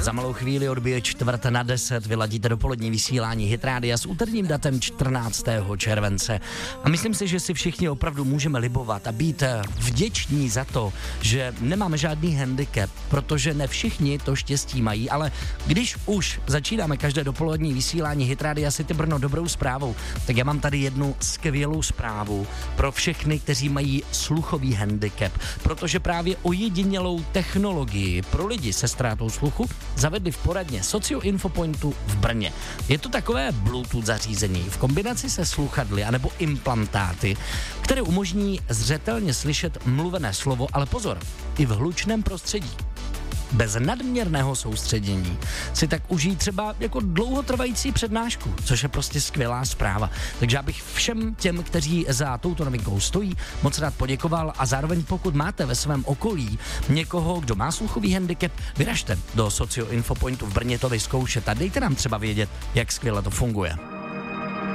Za malou chvíli odbije 9:45, vyladíte dopolední vysílání Hit Rádia s úterním datem 14. července. A myslím si, že si všichni opravdu můžeme libovat a být vděční za to, že nemáme žádný handicap, protože ne všichni to štěstí mají, ale když už začínáme každé dopolední vysílání Hit Rádia City Brno dobrou zprávou, tak já mám tady jednu skvělou zprávu pro všechny, kteří mají sluchový handicap, protože právě ojedinělou technologii pro lidi se ztrátou sluchu zavedli v poradně Socio Infopointu v Brně. Je to takové Bluetooth zařízení v kombinaci se sluchadly anebo implantáty, které umožní zřetelně slyšet mluvené slovo, ale pozor, i v hlučném prostředí. Bez nadměrného soustředění si tak užijí třeba jako dlouhotrvající přednášku, což je prostě skvělá zpráva. Takže já bych všem těm, kteří za touto novinkou stojí, moc rád poděkoval a zároveň pokud máte ve svém okolí někoho, kdo má sluchový handicap, vyražte do Socio Infopointu v Brně to vyzkoušet a dejte nám třeba vědět, jak skvěle to funguje.